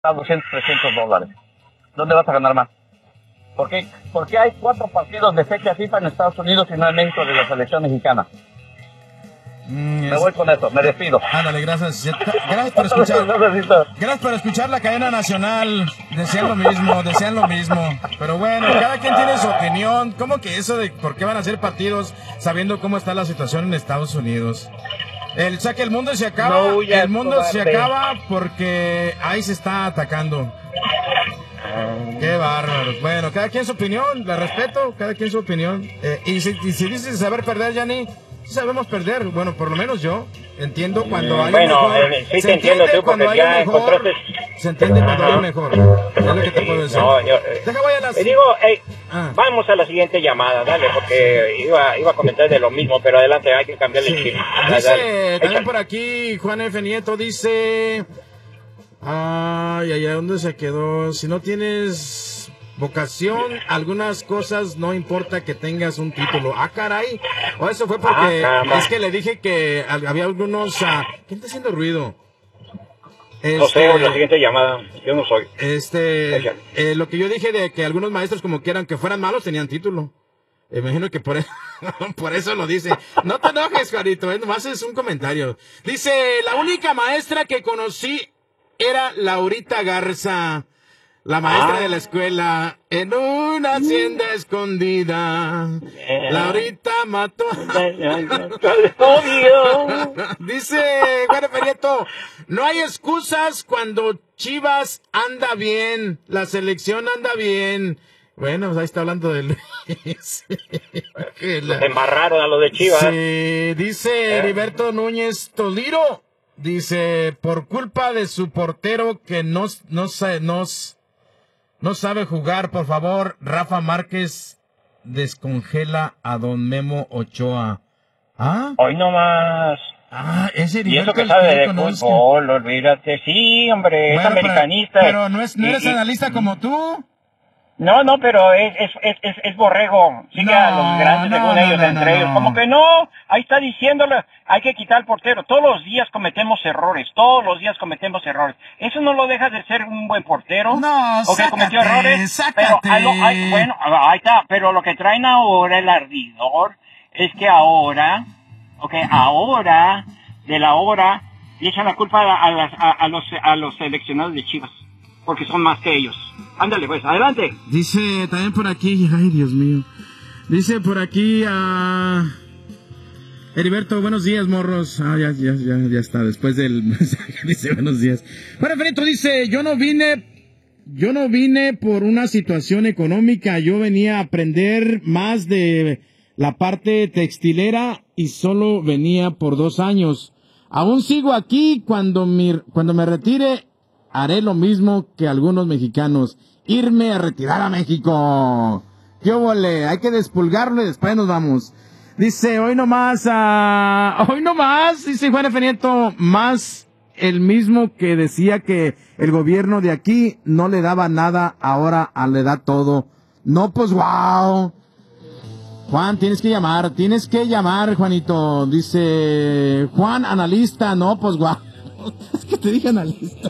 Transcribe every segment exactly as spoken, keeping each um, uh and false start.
doscientos, trescientos dólares. ¿Dónde vas a ganar más? ¿Por qué? Porque hay cuatro partidos de fecha FIFA en Estados Unidos y no hay México de la selección mexicana. Mm, me es... voy con eso, me despido. Ándale, gracias. Gracias por escuchar. Gracias por escuchar la cadena nacional. Decían lo mismo, decían lo mismo. Pero bueno, cada quien tiene su opinión. ¿Cómo que eso de por qué van a hacer partidos sabiendo cómo está la situación en Estados Unidos? El, o sea que el mundo se acaba, no, el mundo cobarde. se acaba porque ahí se está atacando. Qué bárbaros. Bueno, cada quien su opinión, la respeto, cada quien su opinión. Eh, y, si, y si dices saber perder, Yanni, sí sabemos perder. Bueno, por lo menos yo entiendo cuando hay bueno, un mejor. Eh, sí te entiendo tú, porque ya encontraste... Se entiende cuando hay un mejor. Es lo que te puedo decir. No, yo, eh, Deja vaya las... Te digo, hey, ah. vamos a la siguiente llamada, dale, porque iba, iba a comentar de lo mismo, pero adelante, hay que cambiarle sí. el chip. Dice, dale. también por aquí, Juan F. Nieto dice... Ay, ay, ay, ¿dónde se quedó? Si no tienes vocación, algunas cosas no importa que tengas un título. Ah, caray. O eso fue porque ah, es que le dije que había algunos... Uh, ¿Quién está haciendo ruido? Este, no sé, la siguiente llamada. Yo no soy. Este, eh, lo que yo dije de que algunos maestros como quieran que fueran malos tenían título. Me imagino que por eso, por eso lo dice. No te enojes, Juanito, es nomás es un comentario. Dice, la única maestra que conocí era Laurita Garza, la maestra ah. de la escuela, en una hacienda escondida. Eh. Laurita mató. Dice Juan Ferieto, no hay excusas cuando Chivas anda bien, la selección anda bien. Bueno, pues ahí está hablando de Luis. Se embarraron a lo de Chivas. Sí, dice Heriberto eh. Núñez Toliro. Dice, por culpa de su portero que no, no, no, no sabe jugar, por favor, Rafa Márquez descongela a don Memo Ochoa. ¿Ah? Hoy no más. Ah, ese Y eso que sabe de fútbol, que... olvídate. Sí, hombre, bueno, es americanista. Pero, pero no, es, no eres y, analista y, como tú. No, no, pero es, es, es, es, es borrego. Sigue no, a los grandes, no, según no, ellos, no, entre no, ellos. No. Como que no, ahí está diciéndole, hay que quitar al portero. Todos los días cometemos errores, todos los días cometemos errores. Eso no lo deja de ser un buen portero. No, o que cometió errores. Sácate. Pero, ahí lo, ahí, bueno, ahí está. Pero lo que traen ahora, el ardidor, es que ahora, ok, ahora, de la hora, le echan la culpa a, a, las, a, a los, a los seleccionados de Chivas. Porque son más que ellos. Ándale, pues, adelante. Dice también por aquí, ay, Dios mío. Dice por aquí a... Uh, Heriberto, buenos días, morros. Ah, ya, ya, ya, ya está, después del mensaje dice buenos días. Bueno, Benito dice, yo no vine, yo no vine por una situación económica, yo venía a aprender más de la parte textilera y solo venía por dos años. Aún sigo aquí, cuando mi, cuando me retire, haré lo mismo que algunos mexicanos, irme a retirar a México. ¡Qué óvole! Hay que despulgarlo y después nos vamos. Dice, hoy nomás, uh, hoy nomás, dice Juan F. Nieto, más el mismo que decía que el gobierno de aquí no le daba nada, ahora le da todo. No, pues, wow. Juan, tienes que llamar, tienes que llamar, Juanito. Dice, Juan, analista, no, pues, wow. Es que te dije analista.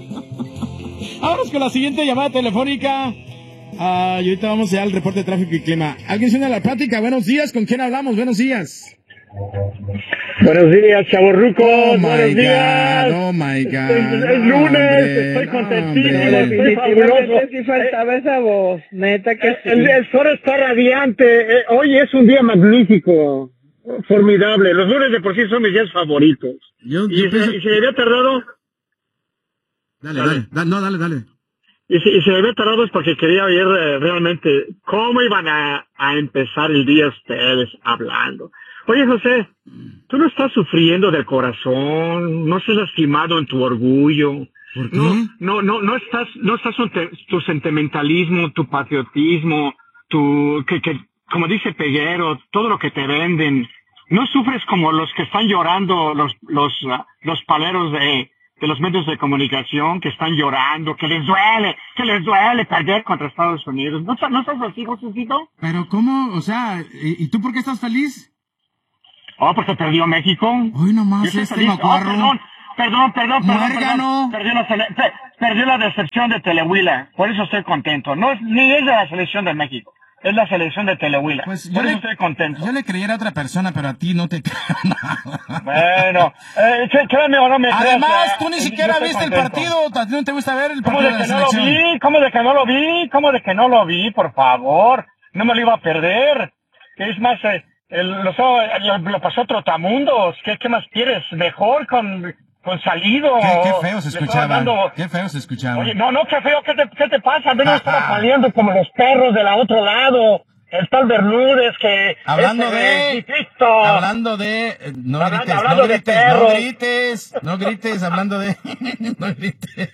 Vámonos con la siguiente llamada telefónica. Uh, y ahorita vamos ya al reporte de tráfico y clima. ¿Alguien suena a la plática? Buenos días, ¿con quién hablamos? Buenos días. Buenos días, chavorrucos. Oh my Buenos días. God, oh my God. Es, es no, lunes, hombre, estoy no, contentísimo, hombre. estoy fabuloso. Sí faltaba esa voz, neta que sí. El, el sol está radiante. Eh, hoy es un día magnífico, formidable. Los lunes de por sí son mis días favoritos. Yo, y, yo se, pienso... y se me había tardado. Dale, dale, dale, no, dale, dale. Y se, y se me había tardado es porque quería oír eh, realmente cómo iban a, a empezar el día ustedes hablando. Oye, José, tú no estás sufriendo del corazón, no estás lastimado en tu orgullo. ¿Por qué? No, no, no, no estás, no estás tu, tu sentimentalismo, tu patriotismo, tu, que, que, como dice Peguero, todo lo que te venden. No sufres como los que están llorando, los, los, uh, los paleros de, de los medios de comunicación que están llorando, que les duele, que les duele perder contra Estados Unidos. ¿No, no estás así, Josécito? Pero ¿cómo? O sea, ¿y, y tú por qué estás feliz? Oh, porque perdió México. Hoy nomás este macuarro. Oh, perdón. perdón, perdón, Muérgano. perdón, perdió la, sele- pe- perdió la decepción de Telehuila, por eso estoy contento. No es, ni es de la selección de México, es la selección de Telehuila. Pues yo por le, eso estoy contento. yo le creyera a otra persona, pero a ti no te creo nada. Bueno, eh, ché- créeme o no me creas, Además, eh, tú ni yo siquiera estoy viste el contento. partido. ¿A ti no te gusta ver el ¿Cómo partido de de que la no lo selección? vi? ¿Cómo de que no lo vi? ¿Cómo de que no lo vi? Por favor, no me lo iba a perder. Es más, eh, el, lo, lo, lo pasó Trotamundos. ¿Qué, ¿Qué más quieres? Mejor con, con Salido. Qué, qué feo se Le estaba escuchaba. dando- Qué feo se escuchaba. Oye, no, no, qué feo, ¿qué te, qué te pasa? Ven a estar peleando como los perros de la otro lado. El tal Bermúdez que... Hablando ese de... Titito. Hablando de... eh, No Hablando- grites, hablando no de grites, no perros. grites, no grites, hablando de... No grites.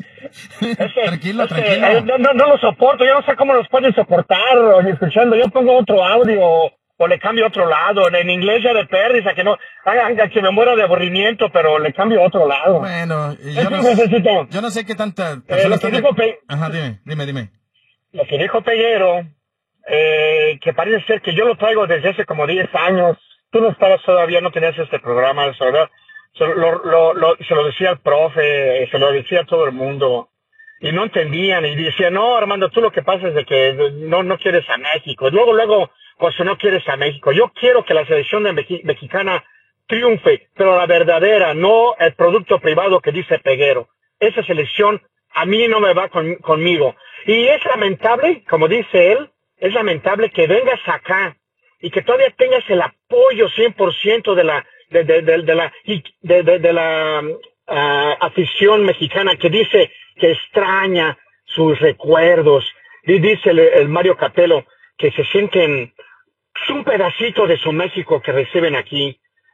Ese- Tranquilo, ese, tranquilo. eh, no, no, no lo soporto, yo no sé cómo los pueden soportar, oye, escuchando, yo pongo otro audio o, o le cambio otro lado, en, en inglés ya de perdiz, a que no, haga que me muera de aburrimiento, pero le cambio otro lado. Bueno, yo Eso no, sé, necesito. yo no sé qué tanta Eh, persona lo está que de- dijo Pe- Ajá, dime, dime, dime. Lo que dijo Peguero, eh, que parece ser que yo lo traigo desde hace como diez años, tú no estabas todavía, no tenías este programa, se lo, se lo, lo, lo- se lo decía al profe, se lo decía a todo el mundo. Y no entendían, y decían, no, Armando, tú lo que pasa es de que no, no quieres a México. Y luego, luego, pues no quieres a México. Yo quiero que la selección de Meji- mexicana triunfe, pero la verdadera, no el producto privado que dice Peguero. Esa selección a mí no me va con- conmigo. Y es lamentable, como dice él, es lamentable que vengas acá y que todavía tengas el apoyo cien por ciento de la, de, de, de, de la, y de, de, de la uh, afición mexicana que dice que extraña sus recuerdos. Y dice el, el Mario Capello que se sienten un pedacito de su México que reciben aquí.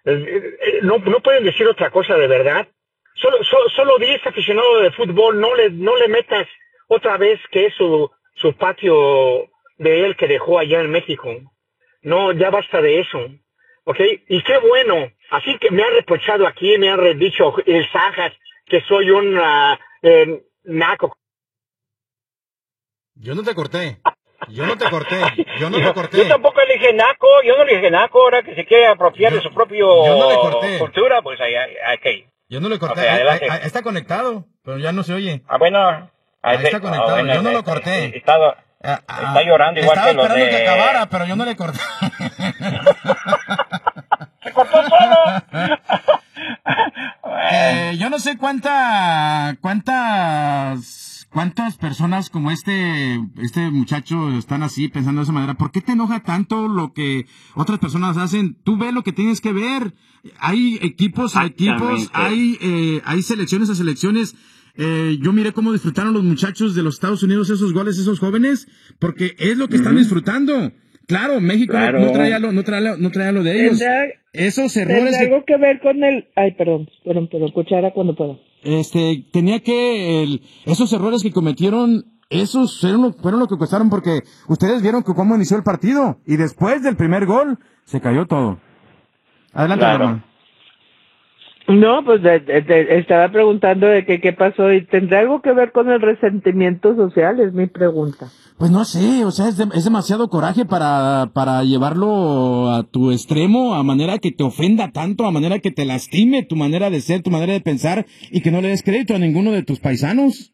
No, no pueden decir otra cosa de verdad. Solo, solo, solo di ese aficionado de fútbol, no le, no le metas otra vez que es su, su patio de él que dejó allá en México. No, ya basta de eso. ¿Ok? Y qué bueno. Así que me han reprochado aquí, me han dicho el Sajas que soy un uh, eh, naco. Yo no te corté. Yo no te corté. Yo no te corté. Yo tampoco le dije naco, yo no le dije naco, ahora que se quiere apropiar Yo- de su propio yo no le corté. cultura, pues ahí, ahí, ahí. Yo no le corté. Ok, Ahí- adelante. ahí- ahí está conectado, pero ya no se oye. Ah, bueno. Ahí sí. está conectado, Ah, bueno, yo no lo está- corté. Está, Ah, ah, está llorando igual estaba que los esperando de... que acabara, pero yo no le corté. ¡Se cortó solo! Eh, yo no sé cuánta, cuántas, cuántas personas como este, este muchacho están así pensando de esa manera. ¿Por qué te enoja tanto lo que otras personas hacen? Tú ves lo que tienes que ver. Hay equipos a equipos, hay, eh, hay selecciones a selecciones. Eh, yo miré cómo disfrutaron los muchachos de los Estados Unidos esos goles, esos jóvenes, porque es lo que están disfrutando. Claro, México no- Claro. no, traía lo, no traía, no traía lo de ellos. ¿Tendrá, Esos errores tendrá que- algo que ver con el... Ay, perdón, perdón, perdón, cuchara cuando pueda. este, tenía que, el- esos errores que cometieron, esos fueron lo, fueron lo que costaron porque ustedes vieron que cómo inició el partido y después del primer gol se cayó todo. Adelante, Claro. Norma. No, pues de- de- de- estaba preguntando de que qué pasó y tendrá algo que ver con el resentimiento social, es mi pregunta. Pues no sé, o sea, es, de- es demasiado coraje para, para llevarlo a tu extremo, a manera que te ofenda tanto, a manera que te lastime tu manera de ser, tu manera de pensar y que no le des crédito a ninguno de tus paisanos.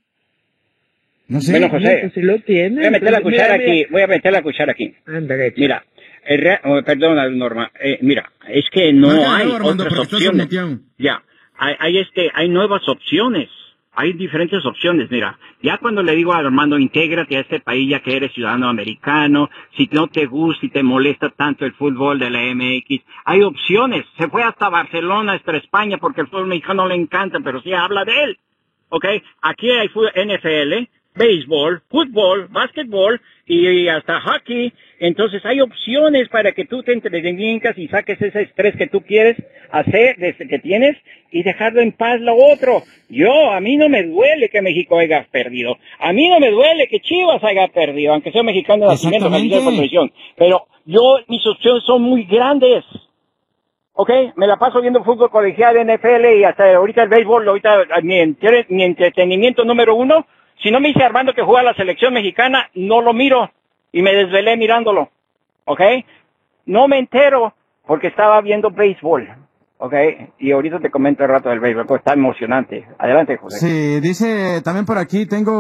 No sé. Bueno, No, José, pues sí lo tiene. voy a meter la Pues, cuchara mira, mira. aquí, voy a meter la cuchara aquí. Ándale, Mira, el rea- oh, perdona, Norma, eh, mira, es que no Marca de hay nuevo, Armando, otras porque estás opciones. muteado. Ya, hay, hay este, hay nuevas opciones. Hay diferentes opciones, mira, ya cuando le digo a Armando, intégrate a este país ya que eres ciudadano americano, si no te gusta y te molesta tanto el fútbol de la M X, hay opciones, se fue hasta Barcelona, hasta España, porque el fútbol mexicano le encanta, pero sí habla de él, ¿ok? Aquí hay fu- N F L, béisbol, fútbol, básquetbol y hasta hockey. Entonces hay opciones para que tú te entretengas y saques ese estrés que tú quieres hacer desde que tienes y dejarlo en paz lo otro. Yo, a mí no me duele que México haya perdido. A mí no me duele que Chivas haya perdido, aunque sea mexicano de nacimiento, Exactamente. nacido por televisión. Pero yo, mis opciones son muy grandes. Ok, me la paso viendo fútbol colegial, N F L y hasta ahorita el béisbol, ahorita mi, entre- mi entretenimiento número uno. Si no me dice Armando que juega la selección mexicana, no lo miro y me desvelé mirándolo. ¿Ok? No me entero porque estaba viendo béisbol. Ok, y ahorita te comento el rato del béisbol, pues está emocionante. Adelante, José. Sí, dice también por aquí, tengo